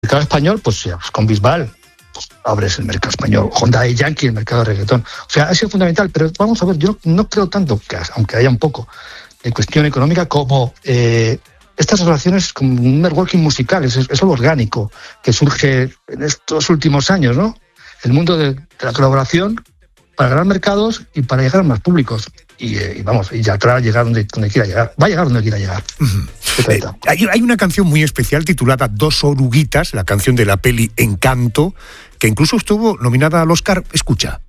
mercado español, pues con Bisbal pues, abres el mercado español, Honda y Yankee el mercado de reggaetón. O sea, ha sido fundamental, pero vamos a ver, yo no creo tanto, que aunque haya un poco de cuestión económica, como estas relaciones con un networking musical, es algo orgánico que surge en estos últimos años, ¿no? El mundo de la colaboración para ganar mercados y para llegar a más públicos. Y Yatra llegar donde quiera llegar. Va a llegar donde quiera llegar. Hay una canción muy especial titulada Dos oruguitas, la canción de la peli Encanto, que incluso estuvo nominada al Oscar. Escucha.